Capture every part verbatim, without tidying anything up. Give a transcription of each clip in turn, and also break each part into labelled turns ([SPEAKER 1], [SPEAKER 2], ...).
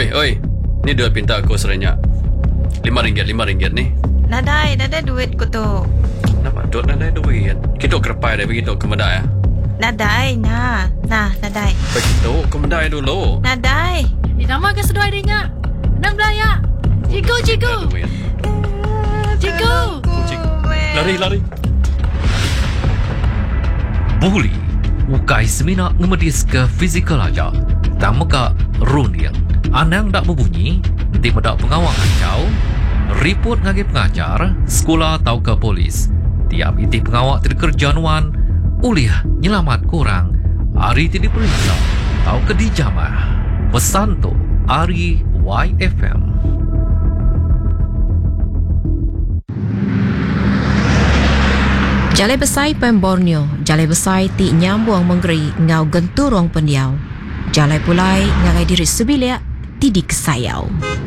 [SPEAKER 1] Oi, oi. Ni duit pinta aku serenyak. Lima ringgit, lima ringgit ni.
[SPEAKER 2] Nadai, nadai duit ko to.
[SPEAKER 1] Nampak duk nadai duit. Kita kerpai dia begitu ke medai ya.
[SPEAKER 2] Nadai, nah. Nah, nadai.
[SPEAKER 1] Begitu ke medai dulu.
[SPEAKER 2] Nadai.
[SPEAKER 3] Di nama ke seduai dia nyak. Nang belaya. Cigu, cigu. Cigu.
[SPEAKER 1] Lari, lari.
[SPEAKER 4] Buli, ukai semina ngemedis ke fizikal aja. Tak muka runyang. Anang tak berbunyi, nanti medak pengawal kacau. Report ngagi pengajar, sekolah atau ke polis. Tiap inti pengawal terkerja nuan, uliah nyelamat kurang. Hari tidak diperiksa, atau ke dijamah. Pesan tu, Ari Y F M.
[SPEAKER 5] Jalai besai pen Borneo, jalai besai ti nyambung menggeri ngau genturong pendiau. Jalai pulai ngagai diri sebilia ti dikesayau.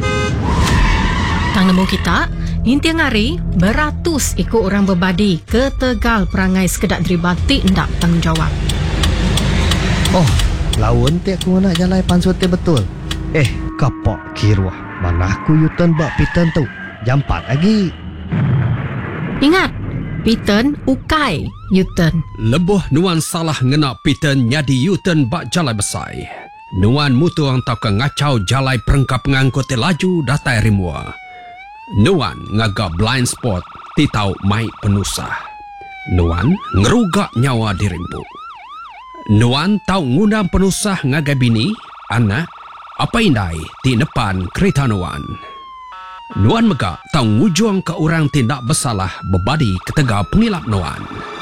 [SPEAKER 3] Tang nemu kita, inti ngari beratus ikut orang berbadi ke Tegal perangai sekedak deribati ndak tanggungjawab.
[SPEAKER 6] Oh, lawan ti aku nak jalai pansut ti betul. Eh, kapok kirwah. Mana aku yutan bak pitan tu. Jam empat lagi.
[SPEAKER 3] Ingat, Piten ukai Uten.
[SPEAKER 7] Lebuh nuan salah ngena Piten nyadi Uten bak jalai besai. Nuan mutu ang tau ke ngacau jalai perengkap ngangkut laju datai rimua. Nuan ngagak blind spot ti tau mai penusah. Nuan ngerugak nyawa dirimpu. Nuan tau ngundang penusah ngagai bini, anak, apa indai ti depan kereta nuan. Nuan megak tau ngujung ke orang tindak bersalah berbadi ketega pengilap nuan.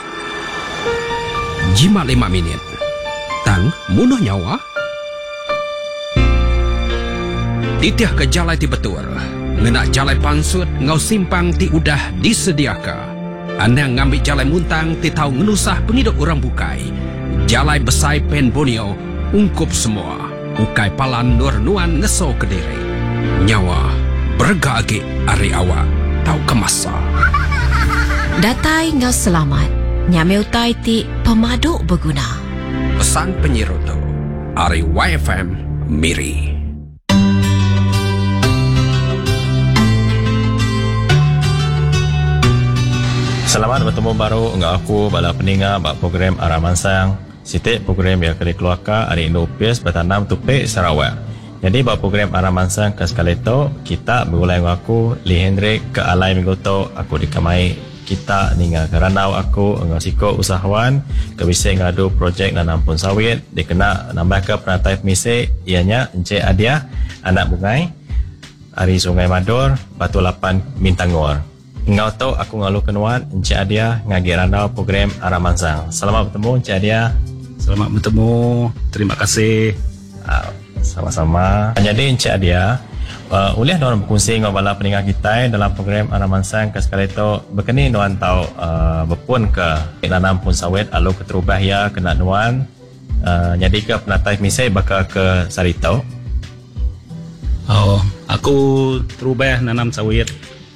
[SPEAKER 7] Jimat lima minit. Tang munuh nyawa. Titiah ke jalai ti betul. Ngena jalai pansut ngau simpang ti udah disediaka. Anang ngambil jalai muntang ti tau ngenusah penghidup orang bukai. Jalai besai pen Borneo ungkup semua. Ukai palan nur nuan ngeso ke diri. Nyawa bergagi hari awak tau kemasa.
[SPEAKER 5] Datai ngau selamat. Nyameu tai ti pemaduk berguna.
[SPEAKER 7] Pesan penyiru tu Ari Y F M Miri.
[SPEAKER 8] Selamat bertemu baru dengan aku bala peninga bak program Aramansang. Sitik program yang kali keluarga hari Indopias bertanam tupik Sarawak. Jadi bak program Aramansang ke sekali tu kita berulai dengan aku Lee Hendrik ke alai minggu tu aku dikamai kita ninga keranau aku dengan siko usahawan ke bisa ngadu projek nanam pun sawit dikena nambah ke penatai misi ianya Encik Adia anak bungai hari Sungai Madur Batu Lapan Mintangor. Ngau tu aku ngalu kenuan Encik Adia ngagi randau program Aramansang. Selamat bertemu Encik Adia.
[SPEAKER 9] Selamat bertemu. Terima kasih.
[SPEAKER 8] Uh, sama-sama. Jadi Encik Adia, uh, boleh nuan berkongsi dengan bala pendengar kita dalam program Aramansang ke sekali itu berkini nuan tahu uh, berpun ke nanam pun sawit alu keterubah ya kena nuan uh, jadi ke penatai misai bakal ke Sarito.
[SPEAKER 9] Oh, aku terubah nanam sawit.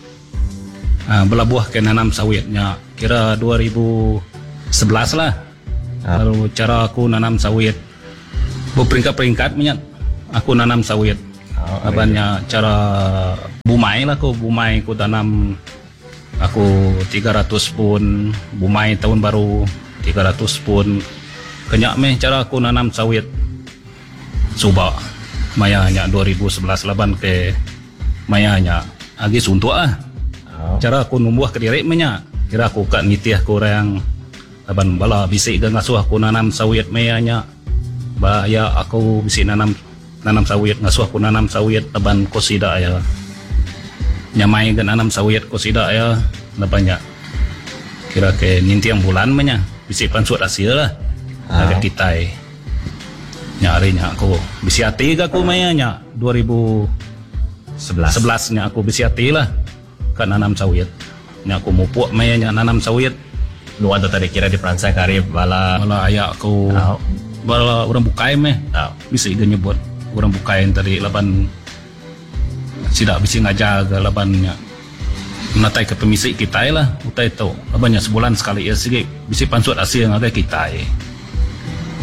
[SPEAKER 9] Uh, belabuh ke nanam sawitnya kira dua ribu sebelas lah. Ha. Lalu cara aku nanam sawit berperingkat-peringkat minyak aku nanam sawit. Oh, abangnya cara bumai lah aku bumai aku tanam aku tiga ratus pun bumai tahun baru tiga ratus pun kenyak meh cara aku nanam sawit. Coba mayanya dua ribu sebelas laban ke mayanya agi suntuk ah. Oh. Cara aku numbuh ke diri menya kira aku kat nitih aku orang laban bala bisik ke ngasuh aku nanam sawit mayanya bahaya aku bisik nanam nanam sawit ngasuh aku nanam sawit laban ko sida ya nyamai ke nanam sawit ko sida ya labannya kira ke nintiang bulan menya bisik pansut hasil lah agak titai nyarinya aku bisi hati ke aku mayanya dua ribu sebelas nya aku bisi hati lah kan nanam sawit nya aku mupuk mayanya nanam sawit
[SPEAKER 8] nuan tu tadi kira di peransang karib bala
[SPEAKER 9] bala ayak aku oh. Bala orang bukai meh oh. Bisa juga nyebut orang bukai tadi laban tidak bisa ngajaga labannya menatai ke pemisik kita lah utai tu labannya sebulan sekali ya sikit bisa pansut hasil yang ada kita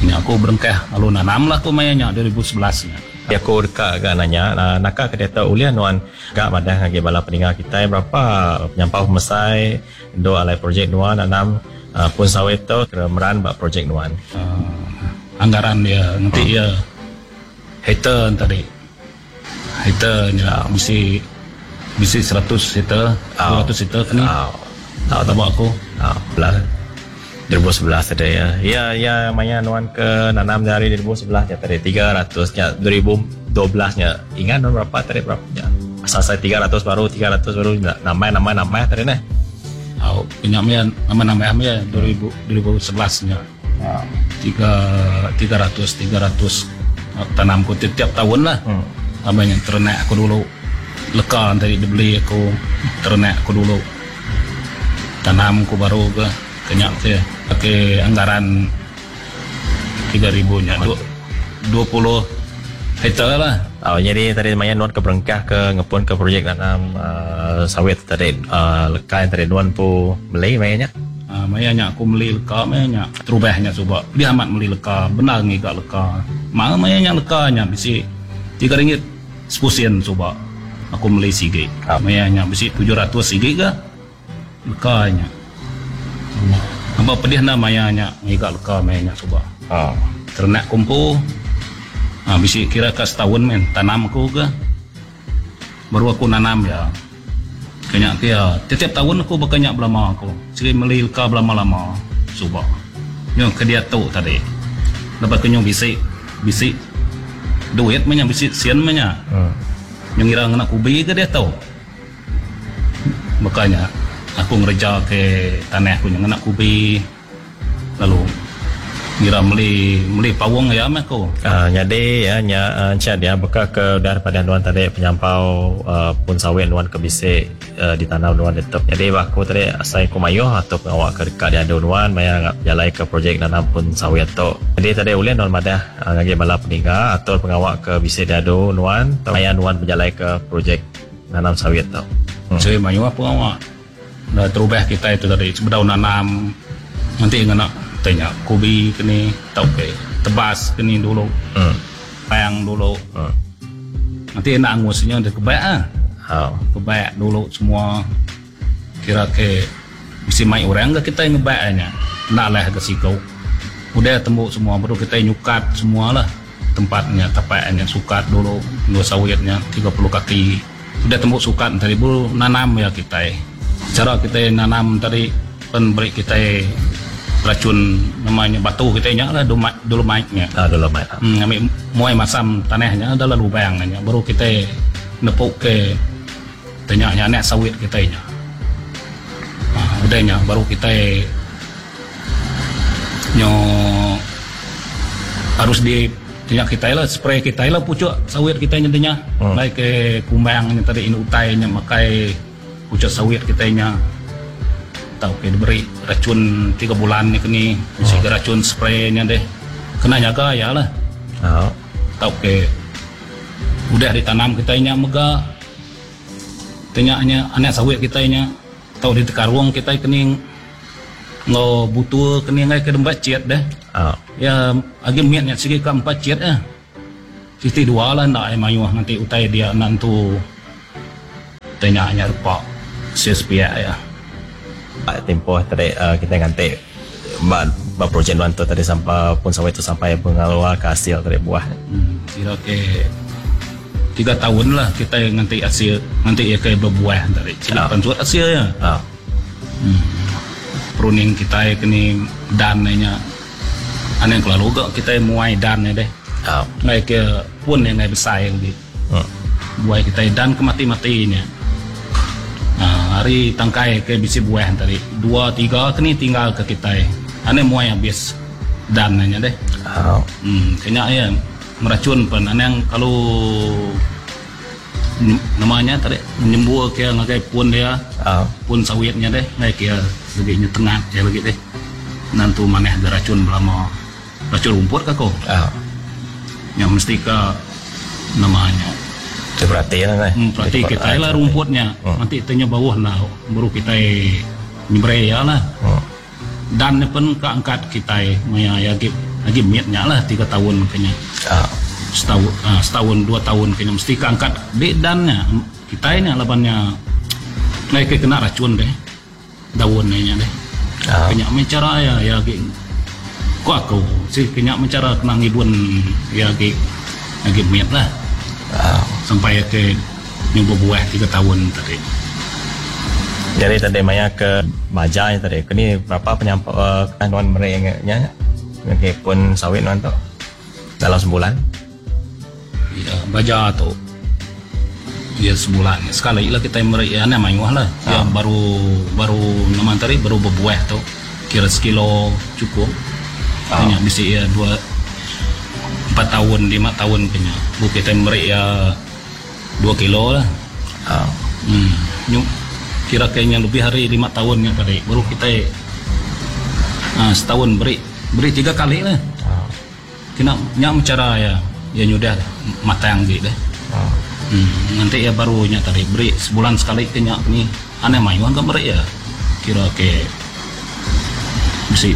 [SPEAKER 9] Nya aku berengkah lalu nanam lah aku mayanya dua ribu sebelas nya.
[SPEAKER 8] Ya aku dekat agak nanya, uh, nakak ke data ulian nuan agak madah ngagi bala peninggal kita berapa penyampau mesai do alai projek nuan nanam uh, pun sawit tu kira meran bak projek nuan.
[SPEAKER 9] Uh, anggaran dia nanti ya hektar tadi. Hektar nya mesti mesti seratus hektar, dua ratus hektar kan ni. Tahu tak aku?
[SPEAKER 8] Ah, belah. dua ribu sebelas tadi ya. Ya, ya maya nuan ke nanam dari dua ribu sebelas ya tadi tiga ratus nya dua ribu dua belas nya. Ingat nuan berapa tadi berapa nya? Asal saya tiga ratus baru tiga ratus baru nambah nambah nambah tadi nih.
[SPEAKER 9] Oh, penyamnya nama nambah ya dua ribu sebelas nya. tiga tiga ratus tiga ratus tanamku tiap tahun lah. Hmm. Abang ternak aku dulu. Lekan tadi dibeli aku ternak aku dulu. Tanamku baru ke kenyak saya pakai anggaran tiga ribu nya dua puluh hektar lah.
[SPEAKER 8] Oh, jadi tadi Maya nuan ke berengkah ke ngepun ke projek nanam uh, sawit tadi uh, lekai tadi nuan pu beli Maya nya.
[SPEAKER 9] Uh, Maya nya aku beli leka Maya nya terubahnya coba dia amat beli leka benar ngi gak leka. Mau Maya nya leka nya bisi tiga ringgit sepuluh sen coba aku beli sige. Oh. Maya nya bisi tujuh ratus sige ke leka nya. Apa pedih namanya ngigak leka mainnya coba. Oh. Ternak kumpu. Ah bisi kira ke setahun men tanam aku ke. Baru aku nanam ya. Kenyak dia tiap tahun aku berkenyak belama aku. Sering beli leka belama lama coba. Nyong ke dia tu tadi. Lepas kenyong bisi bisi duit mainnya bisi sian mainnya. Hmm. Nyong ngira ngena kubi ke dia tahu. Makanya aku ngerja ke tanah aku yang nak kubi lalu ngira beli beli pawang ya aku.
[SPEAKER 8] Uh, jadi ya nya uh, chat dia buka ke daripada nuan tadi penyampau uh, pun sawit nuan ke bisi uh, di tanah nuan tetap. Jadi aku tadi asai ku mayuh atau pengawak ke dekat dia ada nuan maya ngap jalai ke projek nanam pun sawit tu. Jadi tadi ulian nuan madah uh, ngagi bala peninggal atau pengawak ke bisi dia ada nuan maya nuan berjalai ke projek nanam sawit tu.
[SPEAKER 9] Hmm. Saya mayuh pengawak. Dah terubah kita itu tadi sebelum nanam nanti ngena tanya kubi kini tau ke tebas kini dulu hmm. payang dulu hmm. nanti nak angusnya udah kebaik ah oh. kebaik dulu semua kira ke bisa main orang ke kita yang ngebaiknya nak lah ke sikau udah tembuk semua baru kita nyukat semua lah tempatnya tapaknya sukat dulu dua sawitnya tiga puluh kaki udah tembuk sukat tadi baru nanam ya kita cara kita nanam tadi penberi kita racun namanya batu kita nya lah dolomitnya
[SPEAKER 8] ah dolomite
[SPEAKER 9] hmm, ambil muai masam tanahnya adalah lubangnya baru kita nepuk ke tanyanya anak sawit kita nya nah, udahnya baru kita nyo harus di tanya kita lah spray kita lah pucuk sawit kita nya tanya hmm. baik ke kumbangnya tadi ini utainya makai pucuk sawit kita nya tahu ke diberi racun tiga bulan ni kini mesti oh. racun spraynya deh kena jaga ya lah oh. tahu ke udah ditanam kita nya mega tanyanya anak sawit kita nya tahu di tekarwong kita kini ngo butuh kini ngai ke dembat ciat deh oh. ya agi miatnya segi ke empat ciat eh sisi dua lah nak ai mayuh nanti utai dia nantu tanyanya rupa sespia ya
[SPEAKER 8] tempoh tadi uh, kita ganti ba, ba projek nuan tu tadi sampai pun sawit tu sampai pengeluar ke hasil dari buah
[SPEAKER 9] hmm, kira ke tiga tahun lah kita nanti hasil nanti ya kayak berbuah dari silapan oh. hasil ya oh. hmm. pruning kita kini dannya aneh kalau gak kita muai dan deh oh. ngai ke pun yang ngai besar yang di hmm. buai kita dan kemati-matinya. Nah, hari tangkai ke bisi buah tadi dua tiga kini tinggal ke kita aneh muai habis dananya deh oh. hmm, kayaknya ya meracun pun aneh kalau namanya tadi menyembuh ke ngakai pun dia oh. pun sawitnya deh ngakai ke lebihnya tengah ya begitu deh nantu maneh ada racun belama racun rumput kak kok oh. yang mesti ke namanya
[SPEAKER 8] perhatian lah
[SPEAKER 9] hmm, berarti kita lah rumputnya hmm. nanti tanya bawah lah baru kita nyebraya lah hmm. dan pun keangkat kita maya ya lagi mietnya lah tiga tahun kayaknya.
[SPEAKER 8] Ah.
[SPEAKER 9] Setahun, uh, setahun dua tahun kayaknya mesti keangkat dek dannya kita ini alabannya naik ke kena racun deh daunnya deh.
[SPEAKER 8] Ah.
[SPEAKER 9] Kayaknya mencara ya ya ge kok aku sih kayaknya mencara kena ngibun ya ge lagi miet lah.
[SPEAKER 8] Ah.
[SPEAKER 9] Sampai ke nyoba buah tiga tahun tadi.
[SPEAKER 8] Jadi tadi Maya ke Baja tadi. Kini berapa penyampa uh, anuan mereka ngake pun sawit nuan tu dalam sebulan?
[SPEAKER 9] Ya, Baja tu ya sebulan. Sekali lah kita mereka ana maiwah lah. Ya
[SPEAKER 8] Ah.
[SPEAKER 9] baru baru nama tadi baru berbuah tu kira sekilo cukup.
[SPEAKER 8] Ah.
[SPEAKER 9] Kayaknya bisa ya dua empat tahun lima tahun kayaknya. Bu kita mereka dua kilo lah.
[SPEAKER 8] Ah.
[SPEAKER 9] Hmm. Nyum, kira kayaknya lebih hari lima tahunnya tadi baru kita ah, setahun beri beri tiga kali lah.
[SPEAKER 8] Ah.
[SPEAKER 9] Kena nyam cara ya ya nyudah matang gitu deh.
[SPEAKER 8] Ah.
[SPEAKER 9] Hmm, nanti ya baru nya tadi beri sebulan sekali kenya ni aneh main kan beri ya kira ke mesti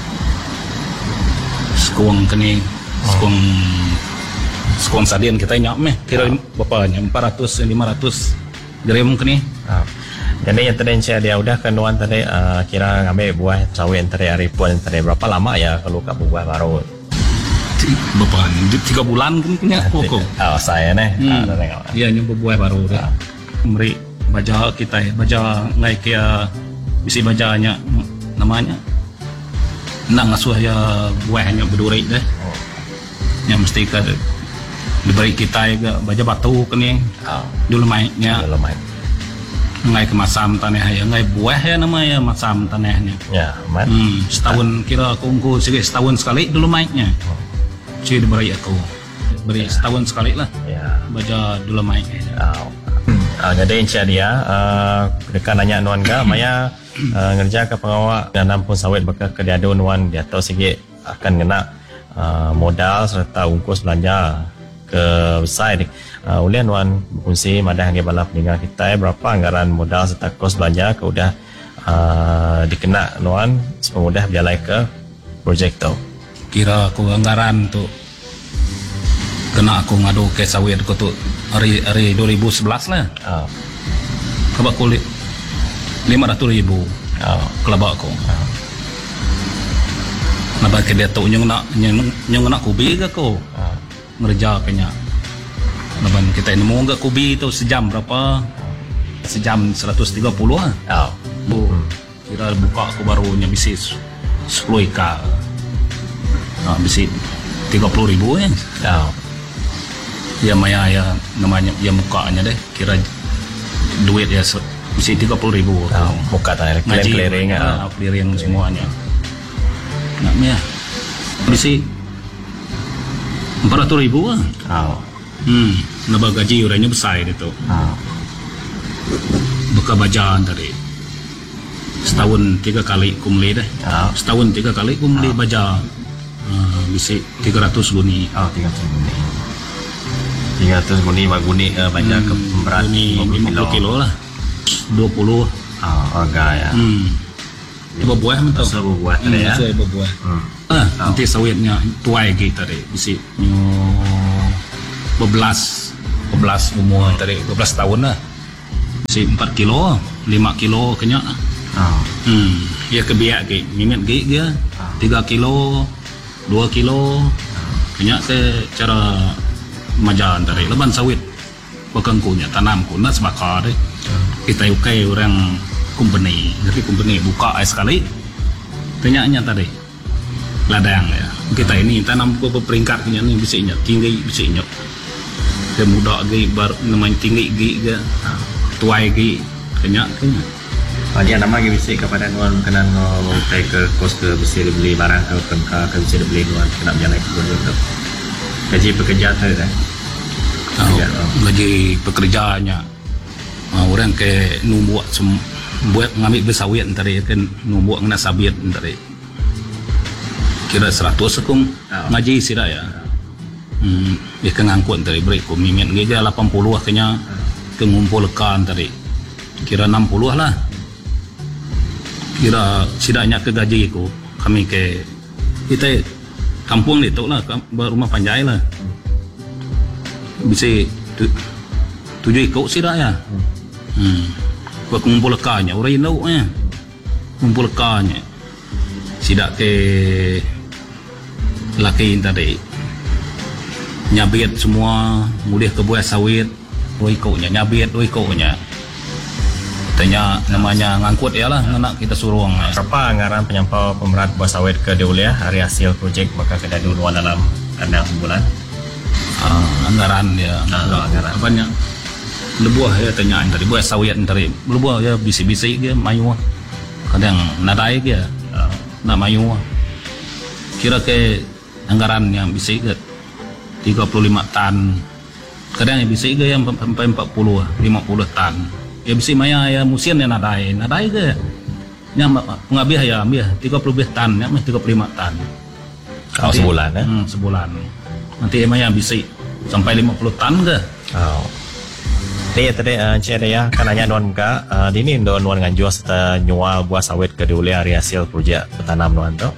[SPEAKER 9] sekuang kini sekuang sekuang sadian kita nyak meh kira bapaknya empat ratus lima ratus gram kini.
[SPEAKER 8] Ah. Jadi yang tadi saya dia udah kenuan tadi uh, kira ngambil buah sawit tadi hari pun tadi berapa lama ya kalau kat buah baru?
[SPEAKER 9] Bapak ni tiga bulan kan kini aku.
[SPEAKER 8] Oh saya nih.
[SPEAKER 9] Hmm.
[SPEAKER 8] Ah, tengok.
[SPEAKER 9] Iya nyoba buah baru dah. Beri baja kita ya, baja ngai kia bisi bajanya namanya. Nak ngasuh ya buahnya berduri deh.
[SPEAKER 8] Oh.
[SPEAKER 9] Yang mesti ke diberi kita ya baja batu kini.
[SPEAKER 8] Oh.
[SPEAKER 9] Dulu mainnya
[SPEAKER 8] Dulu main.
[SPEAKER 9] ngai ke masam tanah ya, ngai buah ya namanya masam tanahnya.
[SPEAKER 8] Ya, mat.
[SPEAKER 9] Hmm, setahun kira akuungku sikit setahun sekali dulu mainnya. Cik diberi aku. Beri setahun sekali lah.
[SPEAKER 8] Ya.
[SPEAKER 9] Baja dulu mainnya.
[SPEAKER 8] Oh. Uh, jadi insya dia uh, dekat nanya nuan ga Maya uh, ngerja ke pengawal nanam pun sawit bekas ke diadu nuan dia tahu sikit akan kena uh, modal serta ungkus belanja ke besar uh, ulian nuan berfungsi madah yang balap peninggal kita berapa anggaran modal serta kos belanja ke udah uh, dikena nuan semudah berjalan ke projek tu.
[SPEAKER 9] Kira aku anggaran tu kena aku ngadu ke sawit aku tu hari hari dua ribu sebelas lah.
[SPEAKER 8] Oh.
[SPEAKER 9] Kebak kulit lima ratus ribu.
[SPEAKER 8] Oh.
[SPEAKER 9] Kelabak aku. Oh. Nabak ke dia tu nyong nak nyong nyong nak kubi ke aku.
[SPEAKER 8] Oh.
[SPEAKER 9] Ngerja kenya. Naban kita ini mau enggak kubi tu sejam berapa? Sejam seratus tiga puluh ah.
[SPEAKER 8] Oh.
[SPEAKER 9] Bu, kira buka aku baru nya bisnis sepuluh ika. Nah, bisnis tiga puluh ribu kan.
[SPEAKER 8] Oh.
[SPEAKER 9] Ya maya ya namanya ya mukanya deh kira duit ya mesti tiga puluh ribu.
[SPEAKER 8] Oh, muka tanah clearing
[SPEAKER 9] ah, clearing semuanya. Nak mia mesti empat ratus ribu ah.
[SPEAKER 8] Oh.
[SPEAKER 9] Hmm, nabag gaji urangnya besar itu.
[SPEAKER 8] Oh.
[SPEAKER 9] Buka bajaan tadi. Setahun tiga kali kumli deh.
[SPEAKER 8] Oh.
[SPEAKER 9] Setahun tiga kali kumli oh. baja. Uh, mesti tiga ratus guni.
[SPEAKER 8] Oh, tiga ratus guni. tiga ratus guni maguni uh, baca hmm, ke berat
[SPEAKER 9] lima puluh kilo lah. dua puluh.
[SPEAKER 8] Oh, harga ya.
[SPEAKER 9] Hmm. Coba buah mentau.
[SPEAKER 8] Coba buah tadi ya.
[SPEAKER 9] Coba buah.
[SPEAKER 8] Hmm.
[SPEAKER 9] Ah, nanti sawitnya tuai gitu tadi. Mesti nyo bebelas bebelas umur tadi bebelas tahun lah. Si empat kilo, lima kilo kenya.
[SPEAKER 8] Oh.
[SPEAKER 9] Hmm, ya kebiak ke, mimet ke dia. tiga kilo, dua kilo. Kenya ke cara majalan tadi leban sawit bakangkunya tanam kuna sebakar deh. Kita ukai orang company, jadi company buka sekali. Tanyanya tadi ladang ya. Kita ini tanam ke peringkat kenya ni bisa inyak tinggi bisa inyak. Ke muda ge bar namanya tinggi ge ge. Tuai ge kenya kenya.
[SPEAKER 8] Oh, dia nama ge bisa kepada nuan kena no take ke kos ke bisa beli barang ke pengka ke bisa beli nuan kena jalan ke tu. Gaji pekerja tu dah.
[SPEAKER 9] Oh, gaji pekerjaannya uh, orang ke nubuat sem buat ngambil besawit tadi kan nubuat kena sabit tadi kira seratus akum oh. ngaji sih dah ya hmm, dia ke ngangkut tadi beri ku mimin dia lapan puluh akhirnya ke ngumpulkan tadi kira enam puluh lah kira sidaknya ke gaji ku kami ke kita kampung itu lah, rumah panjai lah. Bisa tu, tujuh ikut sih dah ya. Hmm. Kau kumpul lekanya, orang ini nya. Kumpul lekanya. Sidak ke laki tadi. Nyabit semua, mudah ke buah sawit, dua ikutnya, nyabit dua ikutnya. Tanya namanya ngangkut ya lah, nak kita suruh orang.
[SPEAKER 8] Berapa anggaran penyampau pemerat buah sawit ke Deuliah hari hasil projek maka kedai duluan dalam kandang sebulan?
[SPEAKER 9] Uh, anggaran dia,
[SPEAKER 8] uh, anggaran
[SPEAKER 9] banyak. Lebuah ya tanyaan tadi, buah sawit tadi. Lebuah ya bisi-bisi dia mayu. Kadang nadai dia, uh, nak mayu. Kira ke anggaran yang bisi ke tiga puluh lima tan. Kadang yang bisi ke yang sampai empat puluh, lima puluh tan. Ya bisi maya ya musim ya nadai, nadai ke. Yang pengabih ya ambil tiga puluh tan, ya tiga puluh lima tan.
[SPEAKER 8] Kalau sebulan ya?
[SPEAKER 9] Hmm, sebulan. Nanti emang yang bisa sampai lima puluh tan ke?
[SPEAKER 8] Oh. Ni tadi Encik uh, Daya kan nanya nuan muka, uh, di ni nuan nuan nganjur serta nyual buah sawit ke Deuliah hari hasil projek bertanam nuan tu.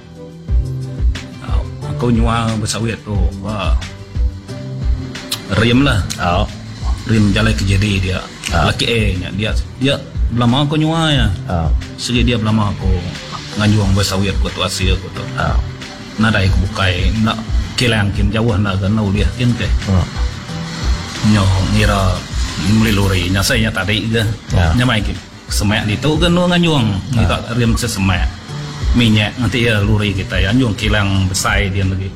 [SPEAKER 9] Oh, aku nyual buah sawit tu, wah. Rim lah.
[SPEAKER 8] Oh.
[SPEAKER 9] Rim jalan ke jadi dia. Oh. Laki eh dia dia belama aku nyual ya.
[SPEAKER 8] Oh.
[SPEAKER 9] Segi dia belama aku nganjuang buah sawit aku tu hasil aku tu.
[SPEAKER 8] Oh.
[SPEAKER 9] Nadai aku bukai nak kilang kin jauh nak kan nau dia kin ke.
[SPEAKER 8] Oh.
[SPEAKER 9] Nyo ngira meliluri nya saya tadi ke.
[SPEAKER 8] Ya.
[SPEAKER 9] Nya mai kin semak di tu kan nu nganjuang. Kita rim sesemak. Minyak nanti ya luri kita ya anjung kilang besar dia lagi.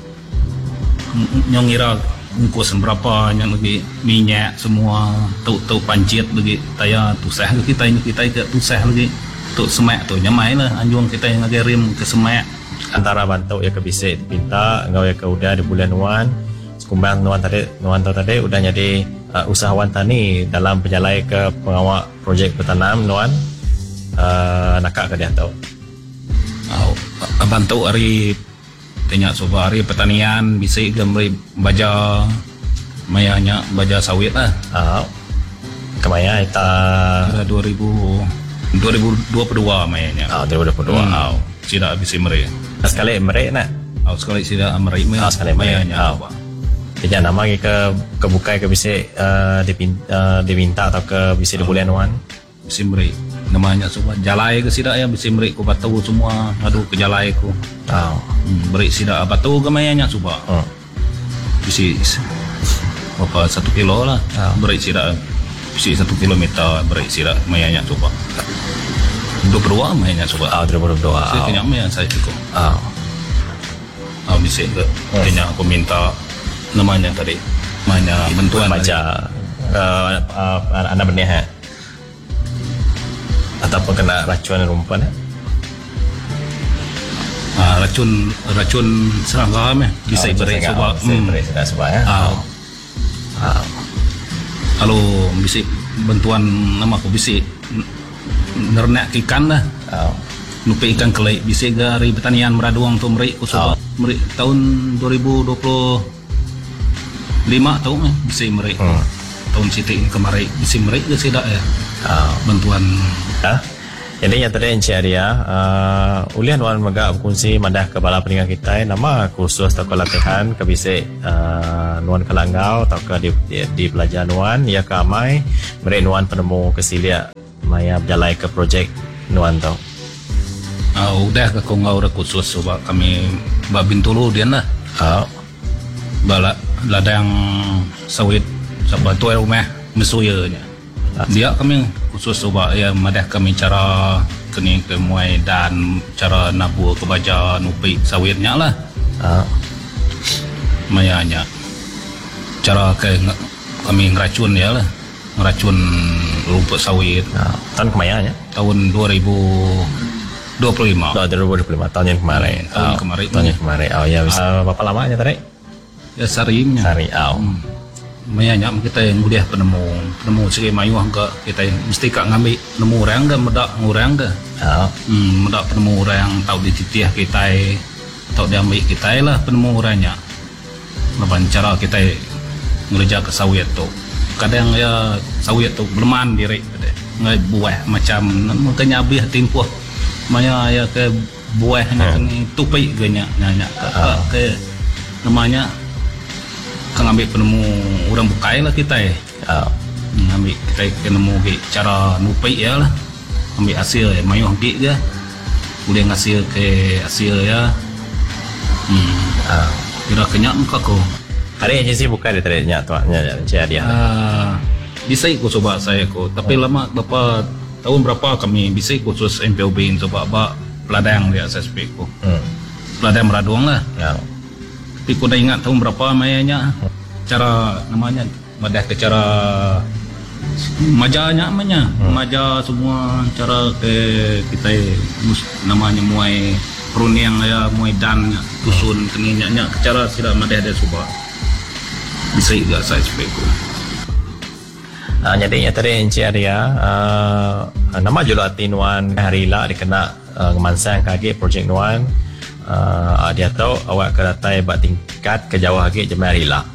[SPEAKER 9] Nyo ngira ungkus berapa yang lagi minyak semua tu-tu pancit lagi taya tusah ke kita ini kita ke tusah lagi tu semak tu nyamai lah anjung kita yang lagi rim ke semak
[SPEAKER 8] antara bantu ya ke bisik pinta ngau ya ke udah di bulan nuan sekumbang nuan tadi nuan tu tadi udah jadi uh, usahawan tani dalam penjalai ke pengawal projek bertanam nuan uh, nakak ke dia tu
[SPEAKER 9] oh, bantu hari tanya coba hari pertanian bisa gambar baja mayanya baja sawit lah.
[SPEAKER 8] Ah, kemaya kita
[SPEAKER 9] dua ribu dua puluh dua mayanya.
[SPEAKER 8] Ah, dua ribu dua puluh dua.
[SPEAKER 9] Ah, tidak bisa mereka.
[SPEAKER 8] Sekali mereka nak.
[SPEAKER 9] Ah, sekali tidak mereka.
[SPEAKER 8] Ah, sekali mayanya. Ah. Tidak nama ke kebukai ke bisa uh, dipinta, uh, diminta atau ke bisa di bulan wan.
[SPEAKER 9] Bisa mereka. Namanya coba jalai ke sidak ya bisa mereka batu semua aduh ke jalai ku.
[SPEAKER 8] Ah.
[SPEAKER 9] Hmm, beri sidak batu ke mayanya coba.
[SPEAKER 8] Hmm.
[SPEAKER 9] Bisa berapa satu kilo lah.
[SPEAKER 8] Ah.
[SPEAKER 9] Beri sidak bisa satu kilometer beri sidak mayanya coba. Dua puluh dua mayanya coba.
[SPEAKER 8] Ah, dua puluh dua.
[SPEAKER 9] Saya tanya maya saya cukup.
[SPEAKER 8] Ah.
[SPEAKER 9] Ah bisa ke. Tanya aku minta namanya tadi. Namanya bantuan
[SPEAKER 8] baca uh, uh, anak benih ha. Ataupun kena racun rumput eh?
[SPEAKER 9] Ah, racun racun serangga meh bisa
[SPEAKER 8] oh,
[SPEAKER 9] beri
[SPEAKER 8] coba
[SPEAKER 9] hmm.
[SPEAKER 8] beri sudah sebab ya.
[SPEAKER 9] Ah. Ah. Kalau bisa bantuan nama aku bisa nernak ikan lah.
[SPEAKER 8] Oh.
[SPEAKER 9] Nupi ikan kelai bisa dari pertanian meraduang tu meri ku coba. Oh. Meri tahun dua ribu dua puluh lima tahun eh bisa meri. Hmm. Tahun situ kemarin bisa meri ke sidak ya.
[SPEAKER 8] Oh.
[SPEAKER 9] Bantuan
[SPEAKER 8] ha? Jadi yang tadi Encik Arya uh, ulian wan megak berkongsi madah kepala peninggal kita nama khusus atau latihan ke bisik uh, nuan kelanggau atau ke di, di, di pelajar nuan ya ke amai mereka nuan penemu kesilia maya berjalai ke projek nuan tau
[SPEAKER 9] uh, udah ke konggau udah khusus sebab kami babin tulu dia lah
[SPEAKER 8] oh.
[SPEAKER 9] Balak ladang sawit sampai tu rumah mesuyanya dia kami khusus coba ya madah kami cara kini ke muai dan cara nabu ke baja nupi sawitnya lah
[SPEAKER 8] uh.
[SPEAKER 9] mayanya cara ke kami ngeracun ya lah ngeracun rumput sawit
[SPEAKER 8] uh. tahun kemayanya
[SPEAKER 9] tahun dua ribu dua puluh lima
[SPEAKER 8] dua ribu dua puluh lima tahun yang kemarin
[SPEAKER 9] tahun
[SPEAKER 8] oh.
[SPEAKER 9] kemarin
[SPEAKER 8] tahun yang kemarin oh ya uh, berapa lamanya tadi
[SPEAKER 9] ya sarinya
[SPEAKER 8] sari oh. hmm.
[SPEAKER 9] Mayanya kita yang mudah penemu penemu segi mayu ke kita yang mesti kak ngambil penemu orang ke medak orang ke
[SPEAKER 8] oh.
[SPEAKER 9] hmm, medak penemu orang tahu di titiah kita tahu diambil kita lah penemu orangnya lepas cara kita ngerja ke sawit tu kadang ya sawit tu beleman diri ngai buah macam makanya habis timpuh maya ya ke buahnya hmm. tupai ganya nanya
[SPEAKER 8] oh.
[SPEAKER 9] ke namanya kan ambil penemu orang bukai lah kita eh.
[SPEAKER 8] Oh.
[SPEAKER 9] Ambil kita penemu ke cara nupai ya lah. Ambil hasil ya mayuh gig je. Boleh ngasih ke hasil ya. Hmm.
[SPEAKER 8] Oh.
[SPEAKER 9] Kira kenyak muka ko.
[SPEAKER 8] Hari ini sih bukan dia ternyata tuanya Encik Adia.
[SPEAKER 9] Ah, bisa ikut coba saya ko. Tapi oh. lama berapa tahun berapa kami bisa ikut khusus M P O B coba bak peladang dia S S P ko. Hmm. Peladang Meraduang lah. Ya. Tapi ko dah ingat tahun berapa mayanya. Hmm. Cara namanya madah ke cara majanya namanya. Hmm. Maja semua cara ke kita namanya muai peruniang ya muai dan tusun keninyak cara sila madah dia coba. Bisa juga saya sepeku. Uh, jadi tadi Encik Adia uh, nama julati Nuan hari lah dikena uh, ngemansang kage projek Nuan uh, dia tahu awak ke datai bak tingkat ke jauh lagi jemaah hari lah.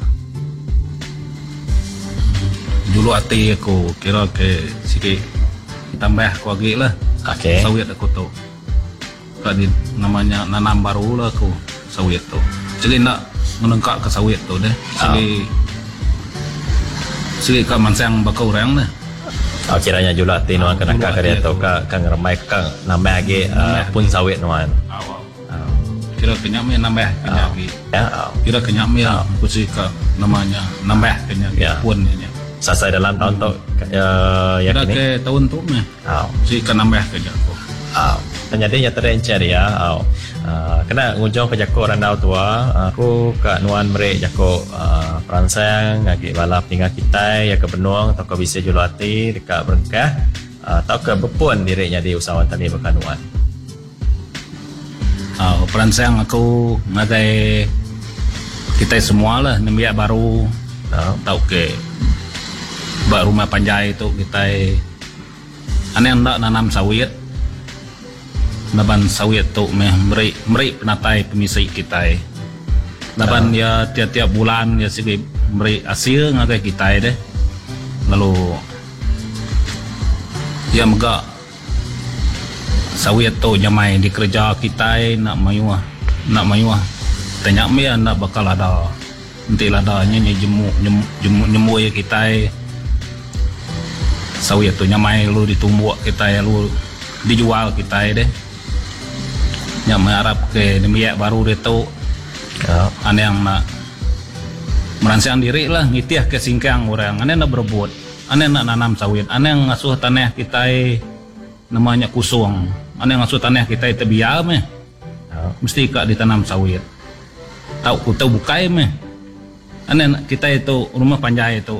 [SPEAKER 9] Dulu hati aku kira ke sikit tambah aku lagi lah. Okay. Sawit aku tu. Tadi namanya nanam baru lah aku sawit tu. Jadi nak menengkak ke sawit tu deh. Jadi Segi ka mansang bakau orang dah. Oh, kiranya jula ti nuan kena ka dia tu ka ka ngeremai ka nambah lagi pun sawit nuan. Kira kenyak me nambah kenyak lagi. Ya. Kira kenyak me kusi ka namanya nambah kenyak pun ini. Selesai dalam tahun tu ya ya kini. Ke tahun tu me. Oh. Si ka nambah kenyak ko. Oh. Jadi ya terencet ya. Oh. Uh, kena ngujung ke jako randau tua aku ke nuan merek jako uh, peransang ngagi balap tinggal kita ya ke benuang atau ke bisa julati dekat berengkah uh, atau ke bepun diriknya di usahawan tadi bekanuan. Uh, peransang aku ngagai kita semua lah nembiak baru uh, tau ke bak rumah panjai tu kita aneh ndak nanam sawit. Laban sawit tu meh meri meri penatai pemisai kita. Laban ya tiap-tiap bulan ya segi meri hasil ngagai kita deh. Lalu ya mega sawit tu nyamai di kerja kita nak mayuah nak mayuah. Tanya me nak bakal ada nanti ladanya jemu jemu jemu ya kita. Sawit tu nyamai lu ditumbuk kita lu dijual kita deh. Yang mengharap ke demiak baru dia tu ya. Ane yang nak merancang diri lah ngitiah ke singkang orang ane nak berebut ane nak nanam sawit ane yang ngasuh tanah kita namanya kusung ane yang ngasuh tanah kita tebiar meh ya. Mesti kak ditanam sawit tahu ku tahu bukai meh ane kita itu rumah panjai itu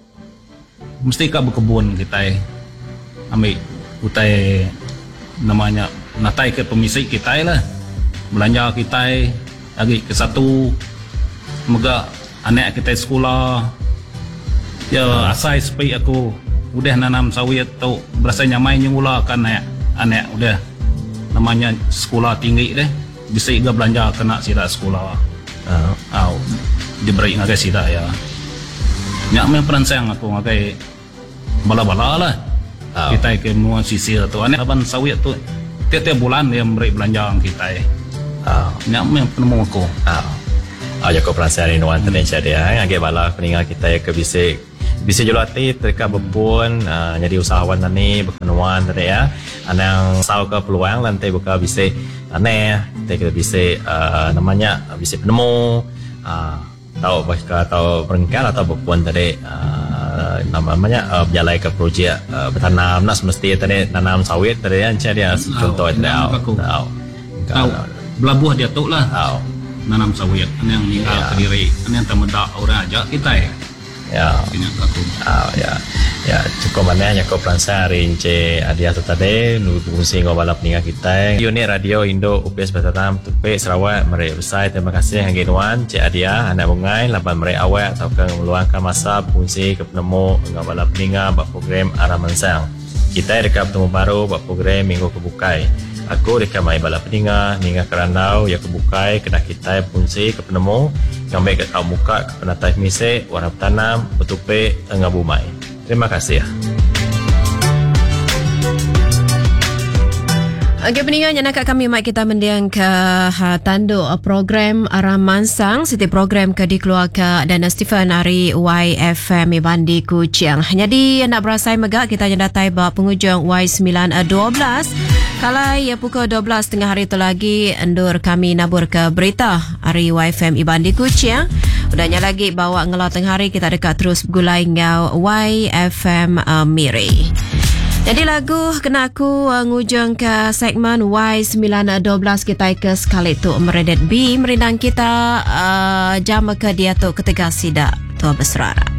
[SPEAKER 9] mesti kak berkebun kita ambil utai namanya natai ke pemisai kita lah belanja kita lagi ke satu mega anak kita sekolah ya asai supaya aku udah nanam sawit tu berasa nyamai nyula kan anak anak udah namanya sekolah tinggi deh bisa juga belanja kena sida sekolah uh. oh, diberi ngagai sida ya nyak me peransang aku ngagai bala-bala lah oh. Kita ke mua sisir tu anak aban sawit tu tiap-tiap bulan dia memberi belanja kita eh. Ah, nyak me penemu aku. Ah. Ah, jako peransang hari nuan terencet dia ngagai bala peninggal kita ya ke bisa bisa julati terka bepun uh, jadi usahawan tani berkenuan tadi ya. Anang sau ke peluang lantai buka bisa aneh kita bisa uh, namanya bisa penemu uh, tahu bahkan tahu berengkal atau bepun tadi uh, namanya uh, berjalan ke projek uh, bertanam nas mesti tadi tanam sawit tadi kan dia contoh itu tahu tahu belabuh dia tu lah tahu nanam sawit yang tinggal ke diri yang temedak orang aja kita ya ya oh, ya ya cukup mana ya kau peransang rinci Adia tu tadi lu fungsi ngobalap ninga kita unit radio Indo U P S Batam Tupe Sarawak mereka besar terima kasih yang genuan Cik Adia anak bungai lapan mereka awak atau meluangkan masa fungsi ke penemu ngobalap ninga bak program arah mansang kita dekat bertemu baru bak program minggu kebukai aku dekat mai balap ninga ninga kerandau ya kebukai kena kita fungsi ke penemu yang baik kau muka ke penatai mise warna tanam betupe tengah bumai. Terima kasih ya.
[SPEAKER 5] Okey, pendengar yang nak kami mak kita mendiang ke ha, tanduk uh, program Aramansang setiap program ke dikeluarkan dan Stephen hari Y F M Bandi Kuching. Jadi nak berasai megak kita yang datai ba penghujung Y sembilan dua belas. Kalau ya pukul dua belas tengah hari tu lagi endur kami nabur ke berita hari Y F M Bandi Kuching. Udahnya lagi bawa ngelau tengah hari kita dekat terus gulai ngau Y F M uh, Miri. Jadi lagu kena aku uh, ngujung ke segmen Y sembilan dua belas kita ke sekali tu meredet B merindang kita uh, jam ke dia tu ketiga sida tua berserara.